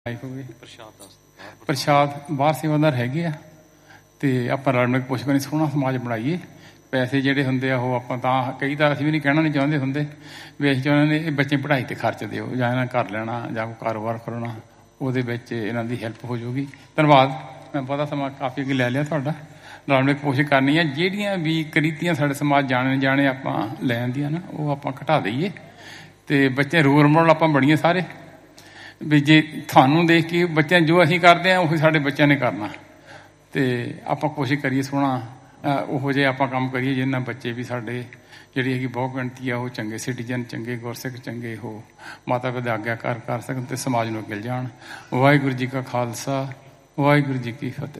ਪ੍ਰਸ਼ਾਦ ਬਾਹਰ ਸੇਵਾਦਾਰ ਹੈਗੇ ਆ ਤੇ ਆਪਾਂ ਰਲ ਮਿਲ ਕੇ ਕੋਸ਼ਿਸ਼ ਕਰਨੀ ਸੋਹਣਾ ਸਮਾਜ ਬਣਾਈਏ। ਪੈਸੇ ਜਿਹੜੇ ਹੁੰਦੇ ਆ ਉਹ ਆਪਾਂ ਤਾਂ ਕਈ ਤਾਂ ਅਸੀਂ ਵੀ ਨਹੀਂ ਕਹਿਣਾ ਨਹੀਂ ਚਾਹੁੰਦੇ ਹੁੰਦੇ ਵੀ ਅਸੀਂ ਚਾਹੁੰਦੇ ਨੇ ਇਹ ਬੱਚੇ ਪੜ੍ਹਾਈ ਤੇ ਖਰਚ ਦਿਓ ਜਾਂ ਇਹਨਾਂ ਘਰ ਲੈਣਾ ਜਾਂ ਕੋਈ ਕਾਰੋਬਾਰ ਕਰਨਾ, ਉਹਦੇ ਵਿੱਚ ਇਹਨਾਂ ਦੀ ਹੈਲਪ ਹੋ ਜਾਊਗੀ। ਧੰਨਵਾਦ। ਮੈਂ ਬਹੁਤਾ ਸਮਾਂ ਕਾਫੀ ਅੱਗੇ ਲੈ ਲਿਆ ਤੁਹਾਡਾ। ਰਲ ਮਿਲ ਕੇ ਕੋਸ਼ਿਸ਼ ਕਰਨੀ ਹੈ ਜਿਹੜੀਆਂ ਵੀ ਕਰੀਤੀਆਂ ਸਾਡੇ ਸਮਾਜ ਜਾਣੇ ਆਪਾਂ ਲੈਣ ਦੀਆਂ ਨਾ ਉਹ ਆਪਾਂ ਘਟਾ ਦਈਏ ਤੇ ਬੱਚੇ ਰੋਲ ਮੋਡਲ ਆਪਾਂ ਬਣੀਏ ਸਾਰੇ ਵੀ ਜੇ ਤੁਹਾਨੂੰ ਦੇਖ ਕੇ ਬੱਚਿਆਂ ਜੋ ਅਸੀਂ ਕਰਦੇ ਹਾਂ ਉਹੀ ਸਾਡੇ ਬੱਚਿਆਂ ਨੇ ਕਰਨਾ ਤੇ ਆਪਾਂ ਕੋਸ਼ਿਸ਼ ਕਰੀਏ ਸੋਹਣਾ ਉਹੋ ਜਿਹੇ ਆਪਾਂ ਕੰਮ ਕਰੀਏ ਜਿਹਨਾਂ ਬੱਚੇ ਵੀ ਸਾਡੇ ਜਿਹੜੀ ਹੈਗੀ ਬਹੁਤ ਗਿਣਤੀ ਆ ਉਹ ਚੰਗੇ ਸਿਟੀਜ਼ਨ, ਚੰਗੇ ਗੁਰਸਿੱਖ, ਚੰਗੇ ਉਹ ਮਾਤਾ ਪਿਤਾ ਆਗਿਆਕਾਰ ਕਰ ਸਕਣ ਤੇ ਸਮਾਜ ਨੂੰ ਅੱਗੇ ਜਾਣ। ਵਾਹਿਗੁਰੂ ਜੀ ਕਾ ਖਾਲਸਾ, ਵਾਹਿਗੁਰੂ ਜੀ ਕੀ ਫਤਿਹ।